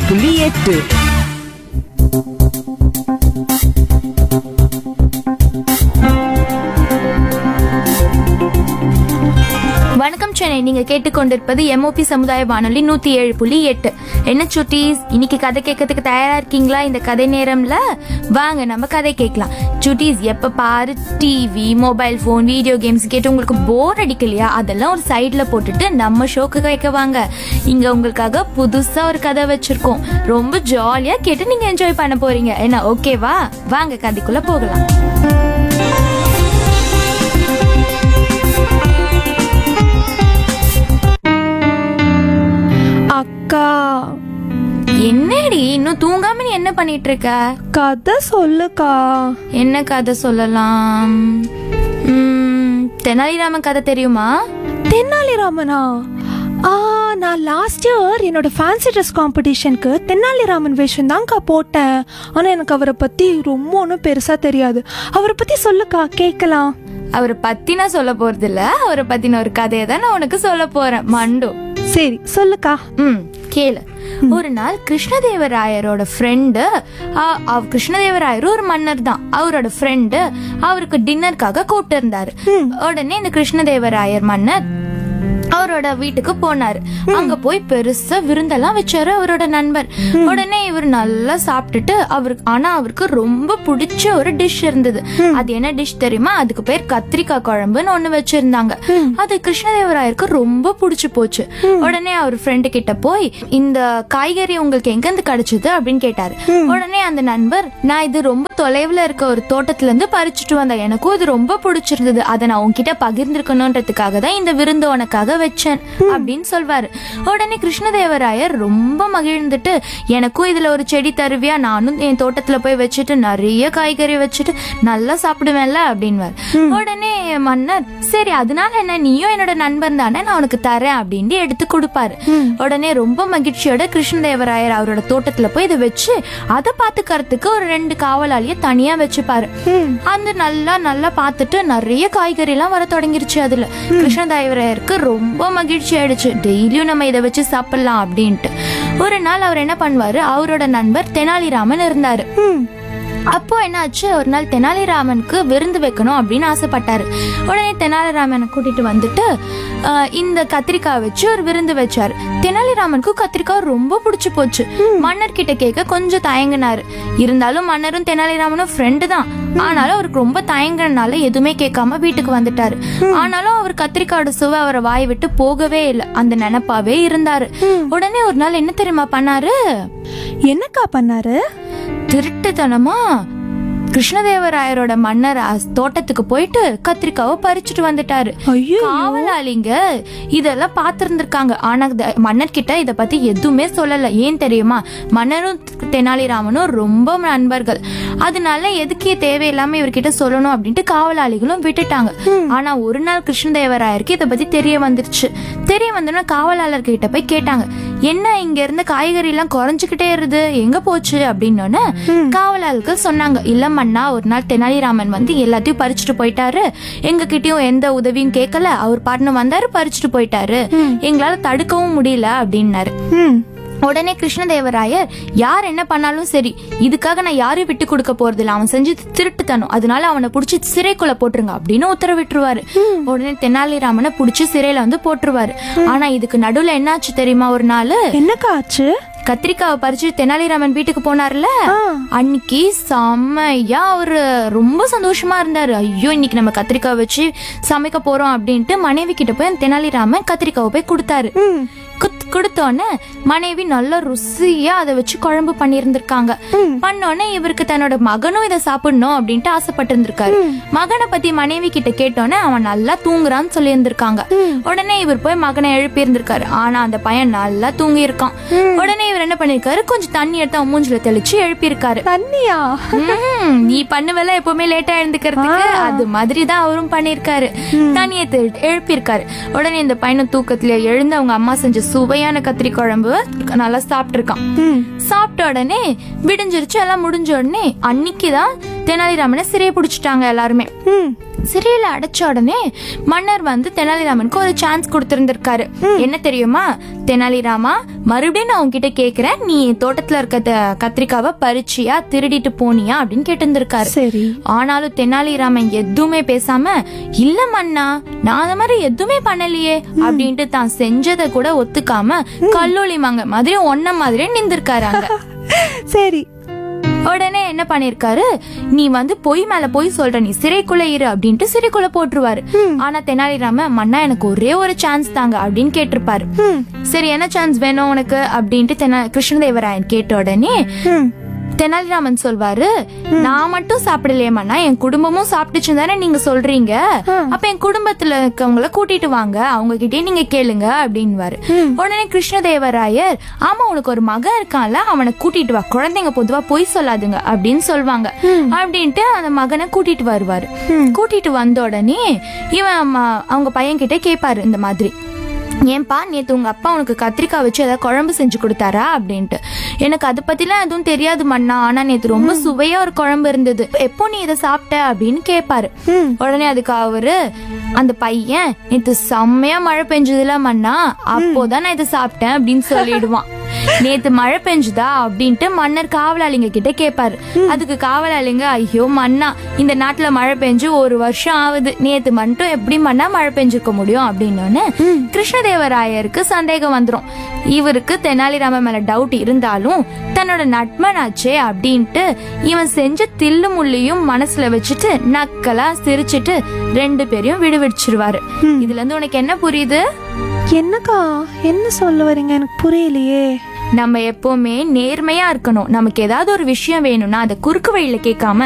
97.8. வணக்கம் சென்னை. நீங்க கேட்டுக்கொண்டிருப்பது MOP சமுதாய வானொலி 107.8. என்ன சுட்டீஸ், இன்னைக்கு கதை கேட்கறதுக்கு தயாரா இருக்கீங்களா? இந்த கதை நேரம்ல வாங்க நம்ம கதை கேட்கலாம். சுட்டீஸ், எப்ப பாரு TV, mobile phone, video games கேட்டு உங்களுக்கு போர் அடிக்கலையா? அதெல்லாம் ஒரு சைட்ல போட்டுட்டு நம்ம ஷோக்கு கேட்க வாங்க. இங்க உங்களுக்காக புதுசா ஒரு கதை வச்சிருக்கோம். ரொம்ப ஜாலியா கேட்டு நீங்க என்ஜாய் பண்ண போறீங்க. என்ன ஓகேவா? வாங்க கதைக்குள்ள போகலாம். அக்கா, என்னடி இன்னும் தூங்காம நீ என்ன பண்ணிட்டு இருக்க? கதை சொல்லுக்கா. என்ன கதை சொல்லலாம்? தெனாலிராமன் கதை தெரியுமா? தென்னாலிராமனா? நான் லாஸ்ட் இயர் என்னோட ஃபேன்சி ட்ரெஸ் காம்படிஷனுக்கு தென்னாலிராமன் வேஷம் தான்க்கா போட்டேன். ஆனால் எனக்கு அவரை பற்றி ரொம்ப ஒன்றும் பெருசாக தெரியாது. அவரை பற்றி சொல்லுக்கா, கேட்கலாம். அவரை பத்தி நான் சொல்ல போறது இல்ல, அவரை பத்தின ஒரு கதையை தான் நான் உனக்கு சொல்ல போறேன். மண்டு, சரி சொல்லுக்கா. கேளு. ஒரு நாள் கிருஷ்ணதேவராயரோட ஃப்ரெண்டு, கிருஷ்ணதேவராயர் ஒரு மன்னர் தான், அவரோட ஃப்ரெண்டு அவருக்கு டின்னருக்காக கூப்பிட்டு இருந்தாரு. உடனே இந்த கிருஷ்ணதேவராயர் மன்னர் அவரோட வீட்டுக்கு போனாரு. அங்க போய் பெருசா விருந்தெல்லாம் வச்சாரு அவரோட நண்பர். உடனே இவர் நல்லா சாப்பிட்டுட்டு அவருக்கு ரொம்ப பிடிச்ச ஒரு டிஷ் இருந்தது. அது என்ன டிஷ் தெரியுமா? அதுக்கு பேர் கத்திரிக்காய் குழம்புன்னு ஒண்ணு வச்சிருந்தாங்க. அது கிருஷ்ணதேவராயருக்கு ரொம்ப பிடிச்சு போச்சு. உடனே அவர் ஃப்ரெண்டு கிட்ட போய், இந்த காய்கறி உங்களுக்கு எங்க இருந்து கிடைச்சது அப்படின்னு கேட்டாரு. உடனே அந்த நண்பர், நான் இது ரொம்ப தொலைவுல இருக்க ஒரு தோட்டத்துல இருந்து பறிச்சுட்டு வந்தேன், எனக்கும் இது ரொம்ப பிடிச்சிருந்தது, அதை நான் உன்கிட்ட பகிர்ந்துருக்கணும்ன்றதுக்காக தான் இந்த விருந்து உனக்காக வச்சேன் அப்படின்னு சொல்வாரு. உடனே கிருஷ்ணதேவராயர் ரொம்ப மகிழ்ந்துட்டு, எனக்கும் இதுல ஒரு செடி தருவியா? நானும் என் தோட்டத்துல போய் வச்சுட்டு நிறைய காய்கறி வச்சுட்டு நல்லா சாப்பிடுவேன்ல அப்படின்வார். உடனே மன்னர், சரி அதனால என்ன, நீயும் என்னோட நண்பன் தானே, நான் உனக்கு தரேன் அப்படின்னு எடுத்து கொடுப்பாரு. உடனே ரொம்ப மகிழ்ச்சியோட கிருஷ்ணதேவராயர் அவரோட தோட்டத்துல போய் இதை வச்சு அதை பாத்துக்கிறதுக்கு ஒரு 2 காவலாளிய தனியா வச்சுப்பாரு. அந்த நல்லா பார்த்துட்டு நிறைய காய்கறி எல்லாம் வர தொடங்கிருச்சு. அதுல கிருஷ்ணதேவராயருக்கு ரொம்ப மகிழ்ச்சி ஆயிடுச்சு. டெய்லியும் நம்ம இதை வச்சு சாப்பிடலாம் அப்படின்ட்டு. ஒரு நாள் அவர் என்ன பண்ணுவாரு, அவரோட நண்பர் தெனாலிராமன் இருந்தாரு. அப்போ என்னாச்சு, ஒரு நாள் தெனாலிராமனுக்கு விருந்து வைக்கணும் அப்படின்னு ஆசைப்பட்டாரு. உடனே தெனாலிராமனை கூட்டிட்டு வந்துட்டு இந்த கத்திரிக்காய் வச்சு ஒரு விருந்து வச்சாரு. தெனாலிராமனுக்கு கத்திரிக்காய் ரொம்ப பிடிச்சு போச்சு. மன்னர் கிட்ட கேட்க கொஞ்சம் தயங்கினாரு. இருந்தாலும் மன்னரும் தெனாலிராமனும் ஃப்ரெண்டு தான். ஆனாலும் அவருக்கு ரொம்ப தயங்கினால எதுவுமே கேட்காம வீட்டுக்கு வந்துட்டாரு. ஆனாலும் அவர் கத்திரிக்காயோட சுவை அவரை வாய் விட்டு போகவே இல்லை. அந்த நினைப்பாவே இருந்தாரு. உடனே ஒரு நாள் என்ன தெரியுமா பண்ணாரு? என்னக்கா பண்ணாரு? திருட்டுத்தனமா கிருஷ்ணதேவராயரோட மன்னர் தோட்டத்துக்கு போயிட்டு கத்திரிக்காவை பறிச்சுட்டு வந்துட்டாரு. காவலாளிங்க இதெல்லாம் பாத்திருந்திருக்காங்க. ஆனா மன்னர் கிட்ட இத பத்தி எதுவுமே சொல்லல. ஏன் தெரியுமா? மன்னரும் தெனாலிராமனும் ரொம்ப நண்பர்கள். அதனால எதுக்கே தேவையில்லாம இவர்கிட்ட சொல்லணும் அப்படின்ட்டு காவலாளிகளும் விட்டுட்டாங்க. ஆனா ஒரு நாள் கிருஷ்ணதேவராயருக்கு இத பத்தி தெரிய வந்துருச்சு. தெரிய வந்தோன்னா காவலாளர் கிட்ட போய் கேட்டாங்க, என்ன இங்க இருந்த காய்கறி எல்லாம் குறைஞ்சுக்கிட்டே இருது, எங்க போச்சு அப்படின்னு. காவலாளர்கள் சொன்னாங்க, இல்ல மன்னா, ஒரு நாள் தெனாலிராமன் வந்து எல்லாத்தையும் பறிச்சுட்டு போயிட்டாரு. எங்க கிட்டயும் எந்த உதவியும் கேட்கல, அவர் பாட்டுன்னு வந்தாரு, பறிச்சுட்டு போயிட்டாரு, எங்களால தடுக்கவும் முடியல அப்படின்னாரு. உடனே கிருஷ்ணதேவராயர், யார் என்ன பண்ணாலும் சரி, இதுக்காக நான் யாரையும் விட்டு கொடுக்க போறது இல்லை, அவன் செஞ்சு திருட்டுத்தனும், அதனால அவனை புடிச்சு சிறைக்குள்ள போட்டுருங்க அப்படின்னு உத்தரவிட்டுருவாரு. உடனே தெனாலிராமனை புடிச்சு சிறையில வந்து போட்டுருவாரு. ஆனா இதுக்கு நடுவுல என்னாச்சு தெரியுமா? ஒரு நாள் என்னக்கா ஆச்சு? கத்திரிக்காவை பறிச்சு தெனாலிராமன் வீட்டுக்கு போனார்ல, அன்னைக்கு செம்மையா அவரு ரொம்ப சந்தோஷமா இருந்தாரு. ஐயோ, இன்னைக்கு நம்ம கத்திரிக்காவை வச்சு சமைக்க போறோம் அப்படின்ட்டு மனைவி கிட்ட போய் தெனாலிராமன் கத்திரிக்காவை போய் கொடுத்தாரு. கொடுத்தோன்னே மனைவி நல்ல ருசியா அதை வச்சு குழம்பு பண்ணியிருந்திருக்காங்க. பண்ணோன்னே இவருக்கு தன்னோட மகனும் இதை சாப்பிடணும் அப்படின்ட்டு ஆசைப்பட்டு இருந்திருக்காரு. மகனை பத்தி மனைவி கிட்ட கேட்டோன்னே அவன் நல்லா தூங்குறான்னு சொல்லி இருந்திருக்காங்க. உடனே இவர் போய் மகனை எழுப்பி இருந்திருக்காரு. ஆனா அந்த பையன் நல்லா தூங்கி இருக்கான். உடனே இவர் என்ன பண்ணிருக்காரு, கொஞ்சம் தண்ணி எடுத்து அவன் மூஞ்சில தெளிச்சு எழுப்பி இருக்காரு. தண்ணியா? நீ பண்ணுவல எப்பவுமே லேட்டா எழுந்துக்கிறதுக்கு, அது மாதிரிதான் அவரும் பண்ணிருக்காரு. தண்ணியை எழுப்பி இருக்காரு. உடனே இந்த பையனை தூக்கத்துல எழுந்து அவங்க அம்மா செஞ்ச சுவையான கத்திரி குழம்பு நல்லா சாப்பிட்டு இருக்கான். சாப்பிட்ட உடனே விடிஞ்சிருச்சு. எல்லாம் முடிஞ்ச உடனே அன்னைக்குதான் தெனாலிராமனை சிறையை பிடிச்சிட்டாங்க எல்லாருமே. ம் சிறையில அடைச்ச உடனே மன்னர் வந்து தெனாலிராமனுக்கு ஒரு சான்ஸ் கொடுத்திருந்திருக்காரு. என்ன தெரியுமா? தெனாலிராமா, மறுபடியும் நான் உன்கிட்ட கேக்குறேன், நீ தோட்டத்துல இருக்க கத்திரிக்காவை பறிச்சியா, திருடிட்டு போனியா அப்படின்னு கேட்டிருந்திருக்காரு. சரி. ஆனாலும் தெனாலிராமன் எதுவுமே பேசாம, இல்ல மன்னா, நான் அந்த மாதிரி எதுவுமே பண்ணலையே அப்படின்ட்டு தான் செஞ்சதை கூட ஒத்துக்காம கல்லூலி மங்க மாதிரி ஒன்ன மாதிரியே நின்றுருக்காரு. சரி. உடனே என்ன பண்ணிருக்காரு, நீ வந்து பொய் மேல பொய் சொல்ற, நீ சிறைக்குள்ள இரு அப்படின்ட்டு சிறைக்குள்ள போட்டுருவாரு. ஆனா தெனாலிராமன், மன்னா எனக்கு ஒரே ஒரு சான்ஸ் தாங்க அப்படின்னு கேட்டிருப்பாரு. சரி, என்ன சான்ஸ் வேணும் உனக்கு அப்படின்ட்டு கிருஷ்ணதேவராயன் கேட்ட உடனே தெனாலிராமன் சொல்வாரு, நான் மட்டும் சாப்பிடலையே மன்னா, என் குடும்பமும் சாப்பிட்டுச்சு தானே நீங்க சொல்றீங்க, அப்ப என் குடும்பத்துல இருக்கவங்கள கூட்டிட்டு வாங்க, அவங்க கிட்டே நீங்க கேளுங்க அப்படின்வாரு. உடனே கிருஷ்ணதேவராயர், ஆமா உனக்கு ஒரு மகன் இருக்கான்ல, அவனை கூட்டிட்டு வா, குழந்தைங்க பொதுவா பொய் சொல்லாதுங்க அப்படின்னு சொல்லுவாங்க அப்படின்ட்டு அந்த மகனை கூட்டிட்டு வருவாரு. கூட்டிட்டு வந்த உடனே இவன் அவங்க பையன் கிட்ட கேட்பாரு, இந்த மாதிரி, ஏன்பா நேத்து உங்க அப்பா உனக்கு கத்திரிக்காய் வச்சு ஏதாவது குழம்பு செஞ்சு கொடுத்தாரா அப்படின்ட்டு. எனக்கு அதை பத்திலாம் எதுவும் தெரியாது மன்னா, ஆனா நேத்து ரொம்ப சுவையா ஒரு குழம்பு இருந்தது, எப்போ நீ இதை சாப்பிட்ட அப்படின்னு கேட்பாரு. உடனே அதுக்கு அவரு, அந்த பையன், நேத்து செம்மையா மழை பெஞ்சதுல மன்னா, அப்போதான் நான் இதை சாப்பிட்டேன் அப்படின்னு சொல்லிடுவான். நேத்து மழை பெஞ்சுதா அப்படின்ட்டு மன்னர் காவலாளிங்க கிட்ட கேட்பாரு. அதுக்கு காவலாளிங்க, ஐயோ மன்னா, இந்த நாட்டுல மழை பெஞ்சு 1 வருஷம் ஆகுது, நேத்து மட்டும் எப்படி மன்னா மழை பெஞ்சிருக்க முடியும் அப்படின்னு கிருஷ்ணதேவராயருக்கு சந்தேகம் வந்துரும். இவருக்கு தெனாலிராமன் மேல டவுட் இருந்தாலும் தன்னோட நட்பனாச்சே அப்படின்ட்டு இவன் செஞ்ச தில்லு முள்ளியும் மனசுல வச்சுட்டு நக்கலா சிரிச்சிட்டு 2 பேரையும் விடுவிச்சிருவாரு. இதுல இருந்து உனக்கு என்ன புரியுது? என்னக்கா என்ன சொல்ல வரீங்க, எனக்கு புரியலையே. நம்ம எப்பவுமே நேர்மையா இருக்கணும். நமக்கு ஏதாவது ஒரு விஷயம் வேணும்னா அதை குறுக்கு வழியில கேட்காம